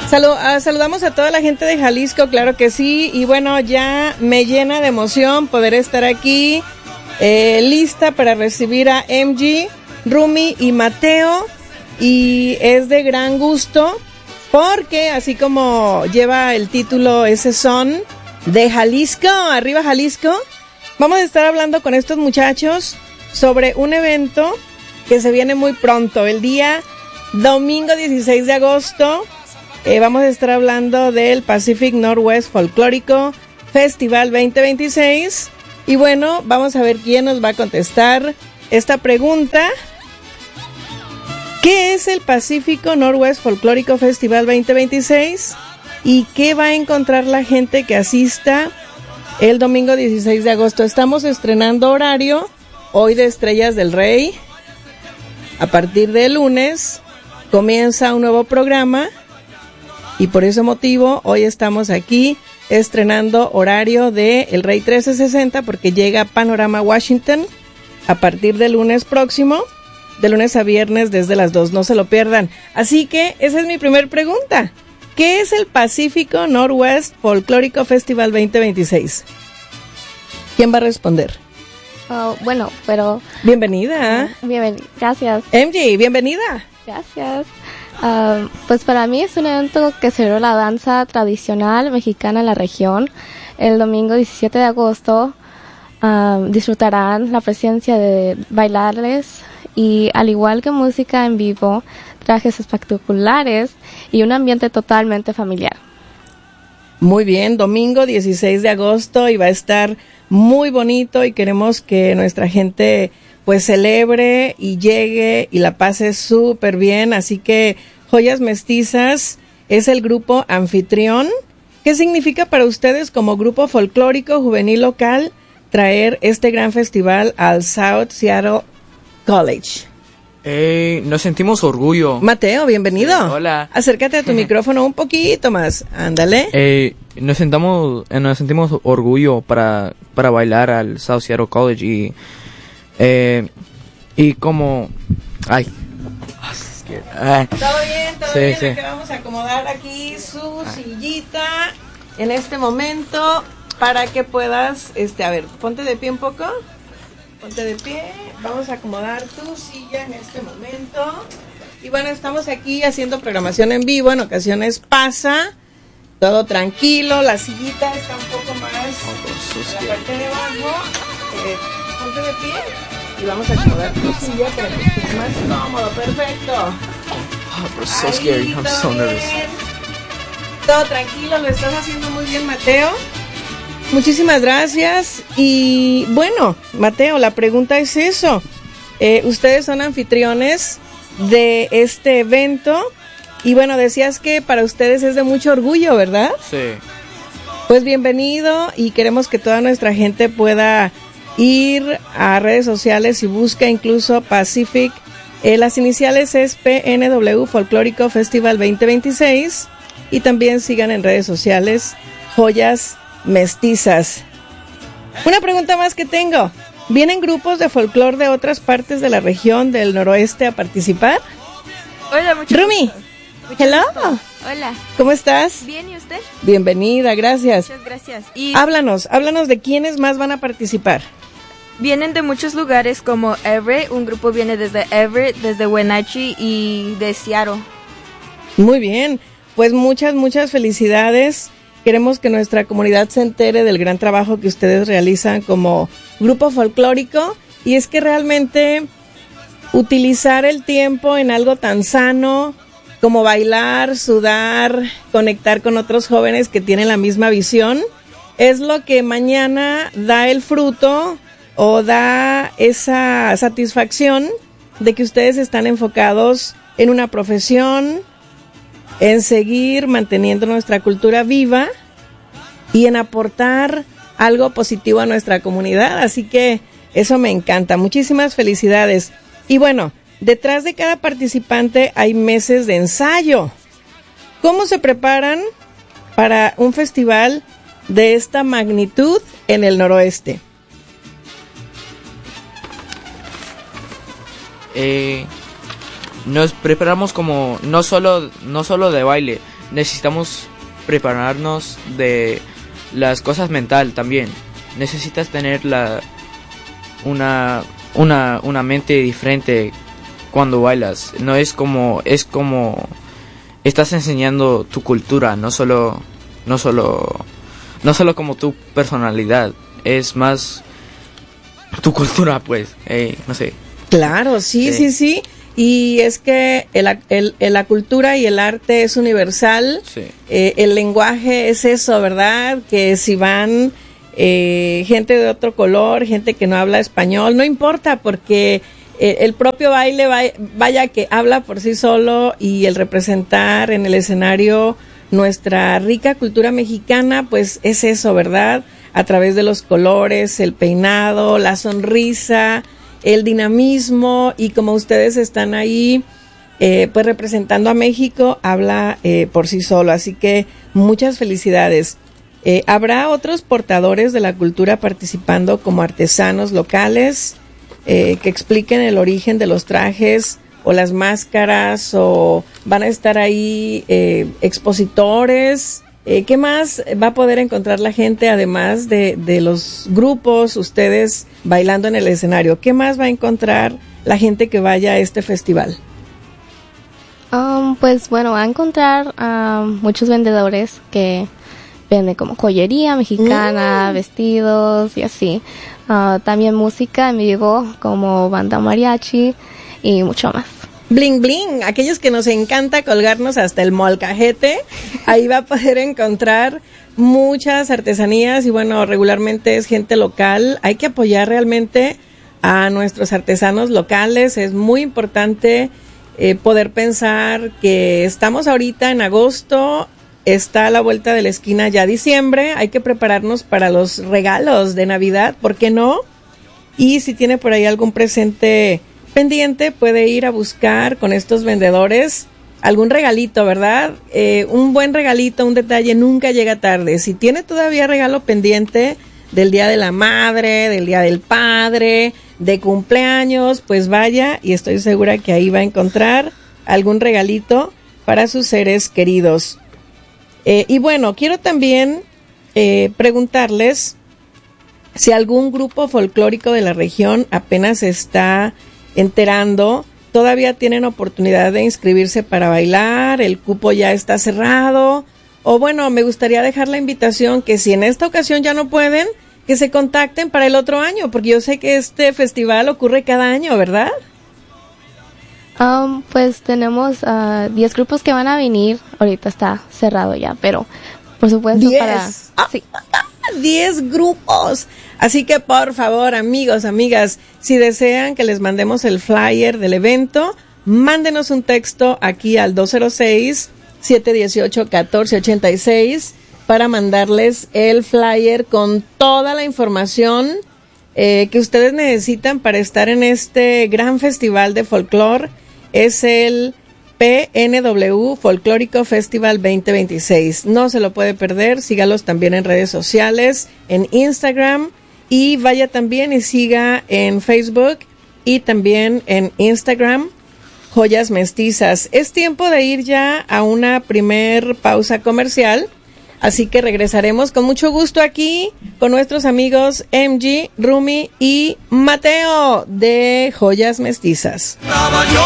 Saludamos a toda la gente de Jalisco, claro que sí, y bueno, ya me llena de emoción poder estar aquí, lista para recibir a MG, Rumi y Mateo, y es de gran gusto, porque así como lleva el título ese son de Jalisco, arriba Jalisco, vamos a estar hablando con estos muchachos sobre un evento que se viene muy pronto, el día domingo 16 de agosto, vamos a estar hablando del Pacific Northwest Folclórico Festival 2026 y bueno, vamos a ver quién nos va a contestar esta pregunta. ¿Qué es el Pacífico Northwest Folclórico Festival 2026? ¿Y qué va a encontrar la gente que asista el domingo 16 de agosto? Estamos estrenando horario hoy de Estrellas del Rey. A partir de lunes comienza un nuevo programa y por ese motivo hoy estamos aquí estrenando horario de El Rey 1360 porque llega Panorama Washington a partir del lunes próximo, de lunes a viernes desde las 2, no se lo pierdan. Así que esa es mi primer pregunta. ¿Qué es el Pacífico Northwest Folclórico Festival 2026? ¿Quién va a responder? Bueno, pero... Bienvenida. Gracias. MG, bienvenida. Gracias. Pues para mí es un evento que celebra la danza tradicional mexicana en la región. El domingo 17 de agosto disfrutarán la presencia de bailables y al igual que música en vivo, trajes espectaculares y un ambiente totalmente familiar. Muy bien, domingo 16 de agosto y va a estar muy bonito y queremos que nuestra gente pues celebre y llegue y la pase súper bien, así que Joyas Mestizas es el grupo anfitrión. ¿Qué significa para ustedes como grupo folclórico juvenil local traer este gran festival al South Seattle College? Nos sentimos orgullo. Mateo, bienvenido. Hola. Acércate a tu micrófono un poquito más, ándale. Nos sentimos orgullo para bailar al South Seattle College y como... Ay. Todo bien, sí. Aquí vamos a acomodar aquí su sillita en este momento para que puedas, a ver, ponte de pie un poco. Ponte de pie, vamos a acomodar tu silla en este momento. Y bueno, estamos aquí haciendo programación en vivo, en ocasiones pasa, todo tranquilo, la sillita está un poco más en la parte de abajo. Ponte de pie y vamos a acomodar tu silla para que estés más cómodo, perfecto. So scary, I'm so nervous. Todo tranquilo, lo estás haciendo muy bien, Mateo. Muchísimas gracias. Y bueno, Mateo, la pregunta es eso. Ustedes son anfitriones de este evento. Y bueno, decías que para ustedes es de mucho orgullo, ¿verdad? Sí. Pues bienvenido y queremos que toda nuestra gente pueda ir a redes sociales y busca incluso Pacific. Las iniciales es PNW Folclórico Festival 2026. Y también sigan en redes sociales Joyas Mestizas. Una pregunta más que tengo. ¿Vienen grupos de folclore de otras partes de la región del noroeste a participar? Hola, mucho Rumi. gusto. Hello. Gusto. Hola. ¿Cómo estás? Bien, ¿y usted? Bienvenida, gracias. Muchas gracias. Y Háblanos de quiénes más van a participar. vienen de muchos lugares como Everett, un grupo viene desde Everett, desde Wenatchee y de Seattle. Muy bien, pues muchas felicidades. Queremos que nuestra comunidad se entere del gran trabajo que ustedes realizan como grupo folclórico y es que realmente utilizar el tiempo en algo tan sano como bailar, sudar, conectar con otros jóvenes que tienen la misma visión es lo que mañana da el fruto o da esa satisfacción de que ustedes están enfocados en una profesión, en seguir manteniendo nuestra cultura viva y en aportar algo positivo a nuestra comunidad. Así que eso me encanta. Muchísimas felicidades. Y bueno, detrás de cada participante hay meses de ensayo. ¿Cómo se preparan para un festival de esta magnitud en el noroeste? Nos preparamos como no solo de baile, necesitamos prepararnos de las cosas mental también. Necesitas tener una mente diferente cuando bailas. No es como estás enseñando tu cultura, no solo como tu personalidad, es más tu cultura, pues, no sé. Claro, sí. Y es que la cultura y el arte es universal. Sí. El lenguaje es eso, ¿verdad? Que si van gente de otro color, gente que no habla español, no importa, porque el propio baile vaya que habla por sí solo, y el representar en el escenario nuestra rica cultura mexicana, pues es eso, ¿verdad? A través de los colores, el peinado, la sonrisa, el dinamismo, y como ustedes están ahí pues representando a México, habla por sí solo. Así que muchas felicidades. ¿Habrá otros portadores de la cultura participando como artesanos locales que expliquen el origen de los trajes o las máscaras, o van a estar ahí expositores? ¿Qué más va a poder encontrar la gente, además de los grupos, ustedes bailando en el escenario? ¿Qué más va a encontrar la gente que vaya a este festival? Pues bueno, va a encontrar muchos vendedores que venden como joyería mexicana, vestidos y así. También música en vivo como banda mariachi y mucho más. Bling bling, aquellos que nos encanta colgarnos hasta el molcajete, ahí va a poder encontrar muchas artesanías, y bueno, regularmente es gente local. Hay que apoyar realmente a nuestros artesanos locales. Es muy importante poder pensar que estamos ahorita en agosto, está a la vuelta de la esquina ya diciembre, hay que prepararnos para los regalos de Navidad, ¿por qué no? Y si tiene por ahí algún presente pendiente, puede ir a buscar con estos vendedores algún regalito, ¿verdad? Un buen regalito, un detalle nunca llega tarde. Si tiene todavía regalo pendiente del Día de la Madre, del Día del Padre, de cumpleaños, pues vaya, y estoy segura que ahí va a encontrar algún regalito para sus seres queridos. Y bueno, quiero también preguntarles si algún grupo folclórico de la región apenas está enterando, todavía tienen oportunidad de inscribirse para bailar, el cupo ya está cerrado, o bueno, me gustaría dejar la invitación que si en esta ocasión ya no pueden, que se contacten para el otro año, porque yo sé que este festival ocurre cada año, ¿verdad? Pues tenemos 10 grupos que van a venir, ahorita está cerrado ya, pero por supuesto 10. para... Sí. 10 grupos. Así que por favor, amigos, amigas, si desean que les mandemos el flyer del evento, mándenos un texto aquí al 206-718-1486 para mandarles el flyer con toda la información que ustedes necesitan para estar en este gran festival de folclore. Es el PNW Folclórico Festival 2026. No se lo puede perder. Sígalos también en redes sociales, en Instagram, y vaya también y siga en Facebook y también en Instagram, Joyas Mestizas. Es tiempo de ir ya a una primer pausa comercial, así que regresaremos con mucho gusto aquí con nuestros amigos MG, Rumi y Mateo de Joyas Mestizas.